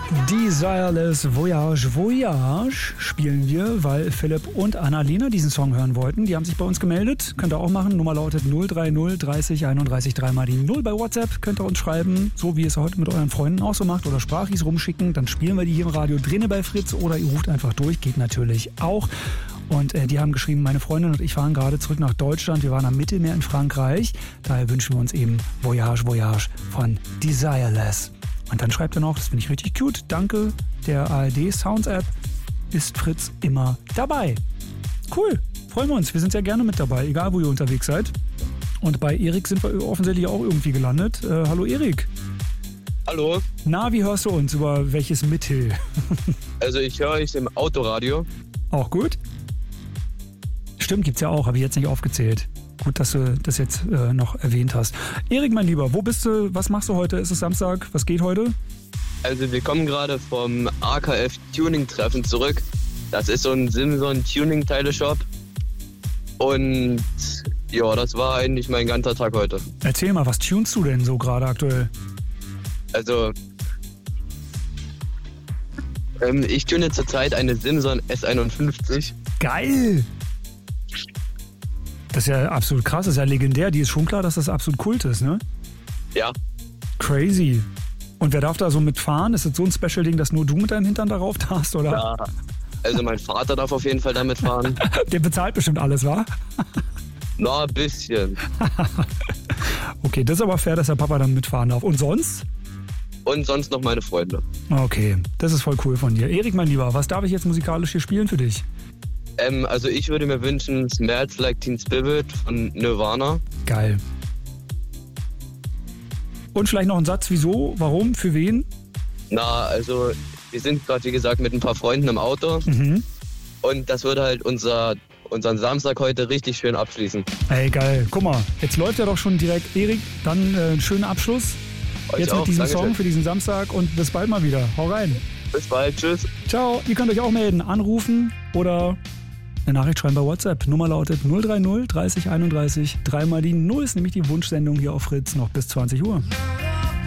Desireless Voyage Voyage spielen wir, weil Philipp und Annalena diesen Song hören wollten. Die haben sich bei uns gemeldet. Könnt ihr auch machen. Nummer lautet 030 30 31 3 mal die 0 bei WhatsApp. Könnt ihr uns schreiben, so wie ihr es heute mit euren Freunden auch so macht oder Sprachis rumschicken. Dann spielen wir die hier im Radio drinne bei Fritz oder ihr ruft einfach durch. Geht natürlich auch. Und die haben geschrieben, meine Freundin und ich fahren gerade zurück nach Deutschland. Wir waren am Mittelmeer in Frankreich. Daher wünschen wir uns eben Voyage Voyage von Desireless. Und dann schreibt er noch, das finde ich richtig cute, danke der ARD Sounds App, ist Fritz immer dabei. Cool, freuen wir uns, wir sind sehr gerne mit dabei, egal wo ihr unterwegs seid. Und bei Erik sind wir offensichtlich auch irgendwie gelandet. Hallo Erik. Hallo. Na, wie hörst du uns, über welches Mittel? Also ich höre euch im Autoradio. Auch gut? Stimmt, gibt's ja auch, habe ich jetzt nicht aufgezählt. Gut, dass du das jetzt noch erwähnt hast. Erik, mein Lieber, wo bist du? Was machst du heute? Ist es Samstag? Was geht heute? Also wir kommen gerade vom AKF Tuning Treffen zurück. Das ist so ein Simson Tuning Teile-Shop. Und ja, das war eigentlich mein ganzer Tag heute. Erzähl mal, was tunst du denn so gerade aktuell? Also ich tune zurzeit eine Simson S51. Geil! Das ist ja absolut krass, das ist ja legendär. Die ist schon klar, dass das absolut Kult ist, ne? Ja. Crazy. Und wer darf da so mitfahren? Ist das so ein Special-Ding, dass nur du mit deinem Hintern darauf darfst, oder? Ja. Also mein Vater darf auf jeden Fall damit fahren. Der bezahlt bestimmt alles, wa? Na, ein bisschen. Okay, das ist aber fair, dass der Papa dann mitfahren darf. Und sonst? Und sonst noch meine Freunde. Okay, das ist voll cool von dir. Erik, mein Lieber, was darf ich jetzt musikalisch hier spielen für dich? Also ich würde mir wünschen Smells Like Teen Spirit von Nirvana. Geil. Und vielleicht noch ein Satz, wieso, warum, für wen? Na, also wir sind gerade, wie gesagt, mit ein paar Freunden im Auto. Mhm. Und das würde halt unseren Samstag heute richtig schön abschließen. Ey, geil. Guck mal, jetzt läuft ja doch schon direkt. Erik, dann einen schönen Abschluss. Euch jetzt auch. mit diesem Dankeschön. Song für diesen Samstag und bis bald mal wieder. Hau rein. Bis bald, tschüss. Ciao, ihr könnt euch auch melden, anrufen oder eine Nachricht schreiben bei WhatsApp. Nummer lautet 030 30 31 3 mal die 0 ist nämlich die Wunschsendung hier auf Fritz noch bis 20 Uhr.